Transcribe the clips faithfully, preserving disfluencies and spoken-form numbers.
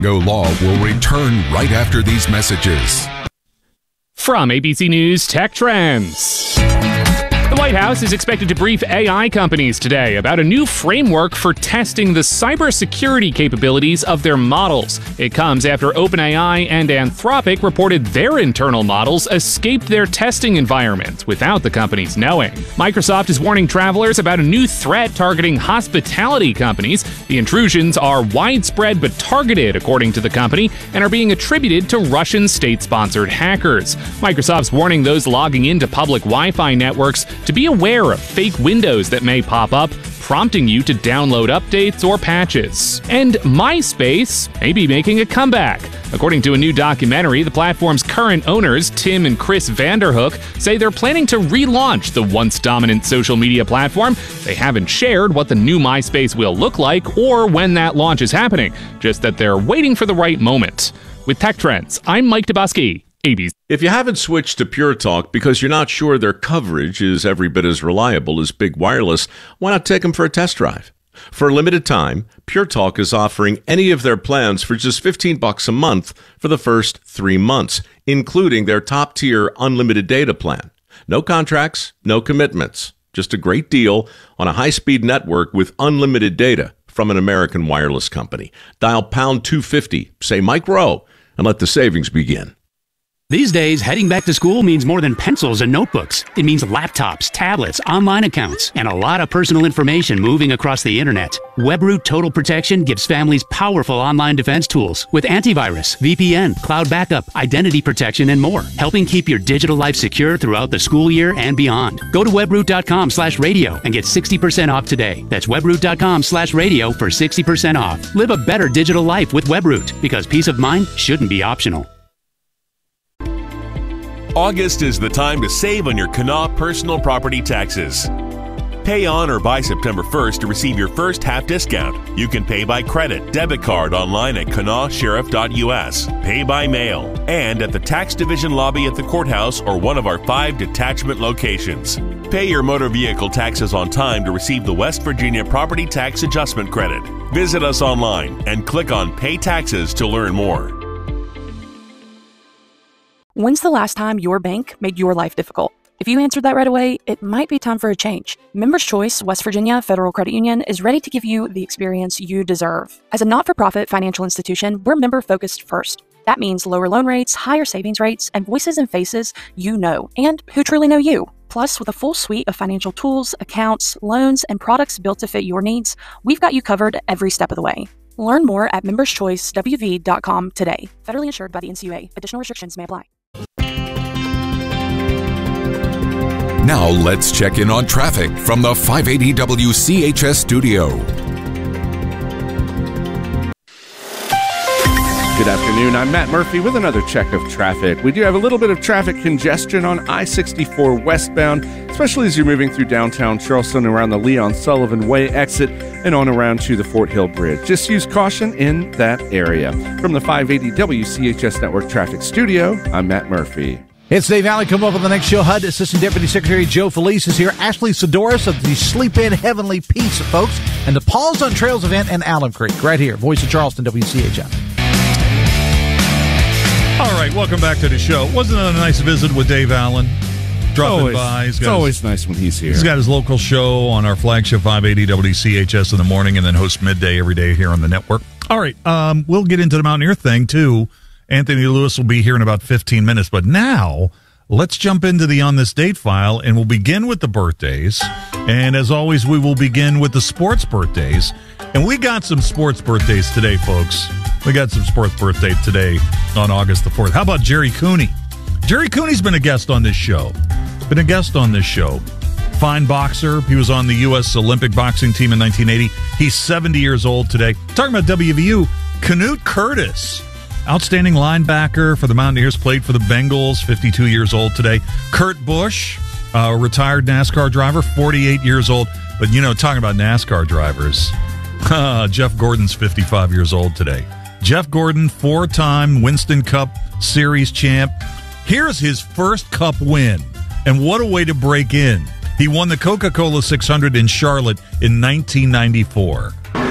Go Law will return right after these messages. From A B C News Tech Trends. The White House is expected to brief A I companies today about a new framework for testing the cybersecurity capabilities of their models. It comes after OpenAI and Anthropic reported their internal models escaped their testing environment without the companies knowing. Microsoft is warning travelers about a new threat targeting hospitality companies. The intrusions are widespread but targeted, according to the company, and are being attributed to Russian state-sponsored hackers. Microsoft's warning those logging into public Wi-Fi networks to be aware of fake windows that may pop up, prompting you to download updates or patches. And MySpace may be making a comeback. According to a new documentary, the platform's current owners, Tim and Chris Vanderhook, say they're planning to relaunch the once dominant social media platform. They haven't shared what the new MySpace will look like or when that launch is happening, just that they're waiting for the right moment. With Tech Trends, I'm Mike Dubusky. A B C. If you haven't switched to Pure Talk because you're not sure their coverage is every bit as reliable as Big Wireless, why not take them for a test drive? For a limited time, Pure Talk is offering any of their plans for just fifteen bucks a month for the first three months, including their top-tier unlimited data plan. No contracts, no commitments, just a great deal on a high-speed network with unlimited data from an American wireless company. Dial pound two fifty, say Mike Rowe, and let the savings begin. These days, heading back to school means more than pencils and notebooks. It means laptops, tablets, online accounts, and a lot of personal information moving across the internet. WebRoot Total Protection gives families powerful online defense tools with antivirus, V P N, cloud backup, identity protection, and more, helping keep your digital life secure throughout the school year and beyond. Go to webroot.com slash radio and get sixty percent off today. That's webroot.com slash radio for sixty percent off. Live a better digital life with WebRoot, because peace of mind shouldn't be optional. August is the time to save on your Kanawha personal property taxes. Pay on or by September first to receive your first half discount. You can pay by credit, debit card online at kanawha sheriff dot U S, pay by mail, and at the tax division lobby at the courthouse or one of our five detachment locations. Pay your motor vehicle taxes on time to receive the West Virginia Property Tax Adjustment Credit. Visit us online and click on Pay Taxes to learn more. When's the last time your bank made your life difficult? If you answered that right away, it might be time for a change. Members Choice West Virginia Federal Credit Union is ready to give you the experience you deserve. As a not-for-profit financial institution, we're member-focused first. That means lower loan rates, higher savings rates, and voices and faces you know, and who truly know you. Plus, with a full suite of financial tools, accounts, loans, and products built to fit your needs, we've got you covered every step of the way. Learn more at members choice w v dot com today. Federally insured by the N C U A. Additional restrictions may apply. Now let's check in on traffic from the five eighty W C H S studio. Good afternoon, I'm Matt Murphy with another check of traffic. We do have a little bit of traffic congestion on I sixty-four westbound, especially as you're moving through downtown Charleston around the Leon Sullivan Way exit and on around to the Fort Hill Bridge. Just use caution in that area. From the five eighty W C H S Network Traffic Studio, I'm Matt Murphy. It's Dave Allen. Come up with the next show. H U D Assistant Deputy Secretary Joe Felice is here. Ashley Sidoris of the Sleep In Heavenly Peace, folks. And the Paws on Trails event in Allen Creek. Right here. Voice of Charleston, W C H S. All right, welcome back to the show. Wasn't it a nice visit with Dave Allen? Dropping always, by. He's got it's always his, nice when he's here. He's got his local show on our flagship five eighty W C H S in the morning and then hosts midday every day here on the network. All right, um, we'll get into the Mountaineer thing, too. Anthony Lewis will be here in about fifteen minutes. But now, let's jump into the On This Date file, and we'll begin with the birthdays. And as always, we will begin with the sports birthdays. And we got some sports birthdays today, folks. We got some sports birthday today on August the fourth. How about Jerry Cooney? Jerry Cooney's been a guest on this show. Been a guest on this show. Fine boxer. He was on the U S Olympic boxing team in nineteen eighty. He's seventy years old today. Talking about W V U, Canute Curtis. Outstanding linebacker for the Mountaineers, played for the Bengals, fifty-two years old today. Kurt Busch, uh, retired NASCAR driver, forty-eight years old. But, you know, talking about NASCAR drivers, uh, Jeff Gordon's fifty-five years old today. Jeff Gordon, four-time Winston Cup Series champ. Here's his first Cup win, and what a way to break in. He won the Coca-Cola six hundred in Charlotte in nineteen ninety-four.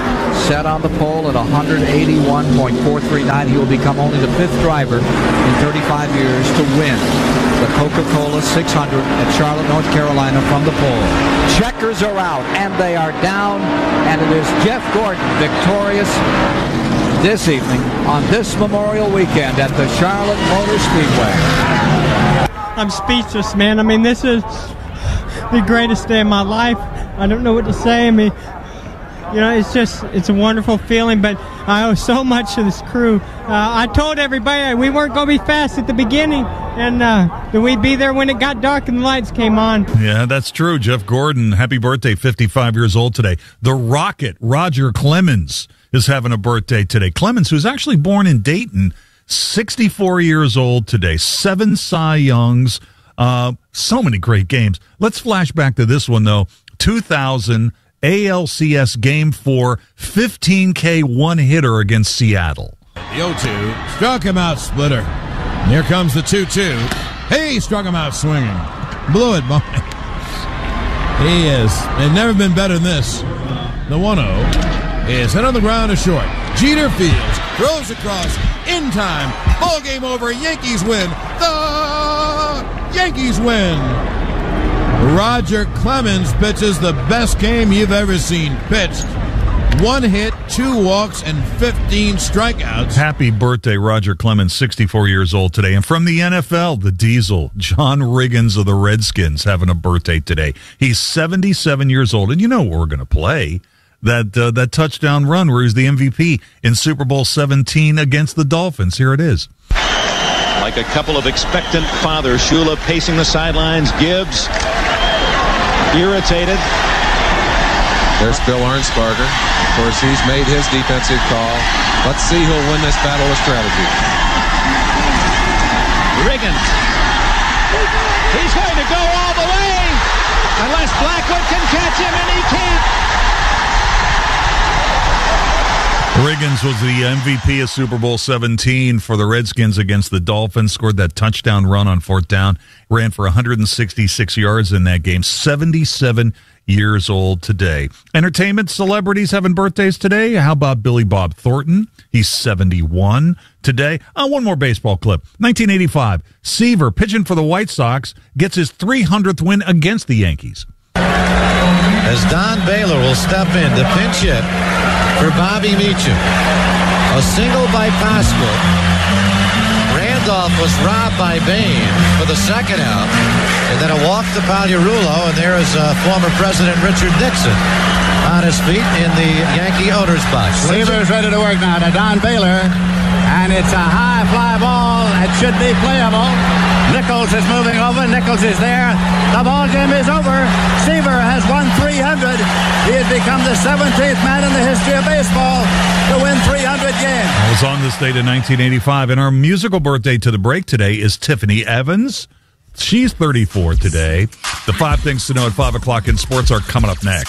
set on the pole at one eighty-one point four three nine. He will become only the fifth driver in thirty-five years to win the Coca-Cola six hundred at Charlotte, North Carolina from the pole. Checkers are out, and they are down, and it is Jeff Gordon victorious this evening on this Memorial Weekend at the Charlotte Motor Speedway. I'm speechless, man. I mean, this is the greatest day of my life. I don't know what to say. I mean, you know, it's just, it's a wonderful feeling, but I owe so much to this crew. Uh, I told everybody we weren't going to be fast at the beginning, and uh, that we'd be there when it got dark and the lights came on. Yeah, that's true. Jeff Gordon, happy birthday, fifty-five years old today. The Rocket, Roger Clemens, is having a birthday today. Clemens, who's actually born in Dayton, sixty-four years old today. Seven Cy Youngs, uh, so many great games. Let's flash back to this one, though. two thousand A L C S Game four, fifteen K one-hitter against Seattle. The oh two struck him out splitter. And here comes the two two. He struck him out swinging. Blew it by. He is. They've never been better than this. The one oh is hit on the ground to short. Jeter fields. Throws across. In time. Ball game over. Yankees win. The Yankees win. Roger Clemens pitches the best game you've ever seen pitched. One hit, two walks, and fifteen strikeouts. Happy birthday, Roger Clemens, sixty-four years old today. And from the N F L, the Diesel, John Riggins of the Redskins, having a birthday today. He's seventy-seven years old. And you know what we're going to play. That uh, that touchdown run where he's the M V P in Super Bowl seventeen against the Dolphins. Here it is. Like a couple of expectant fathers, Shula pacing the sidelines. Gibbs irritated. There's Bill Arnsparger. Of course, he's made his defensive call. Let's see who'll win this battle of strategy. Riggins. He's going to go all the way. Unless Blackwood can catch him, and he can't. Riggins was the M V P of Super Bowl seventeen for the Redskins against the Dolphins, scored that touchdown run on fourth down, ran for one hundred sixty-six yards in that game, seventy-seven years old today. Entertainment celebrities having birthdays today. How about Billy Bob Thornton? He's seventy-one today. Oh, one more baseball clip. nineteen eighty-five, Seaver, pitching for the White Sox, gets his three hundredth win against the Yankees. As Don Baylor will step in to pinch hit for Bobby Meacham. A single by Pascal. Randolph was robbed by Bain for the second out. And then a walk to Pagliarulo, and there is uh, former President Richard Nixon on his feet in the Yankee owner's box. Seaver's ready to work now to Don Baylor. And it's a high fly ball. It should be playable. Nichols is moving over. Nichols is there. The ball game is over. Seaver has won three hundred. He has become the seventeenth man in the history of baseball to win three hundred games. I was on this date in nineteen eighty-five, and our musical birthday to the break today is Tiffany Evans. She's thirty-four today. The five things to know at five o'clock in sports are coming up next.